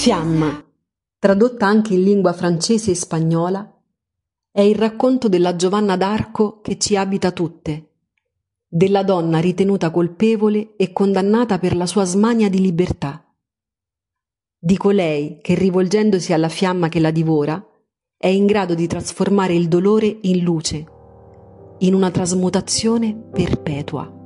Fiamma, tradotta anche in lingua francese e spagnola, è il racconto della Giovanna d'Arco che ci abita tutte, della donna ritenuta colpevole e condannata per la sua smania di libertà, di colei che, rivolgendosi alla fiamma che la divora, è in grado di trasformare il dolore in luce, in una trasmutazione perpetua.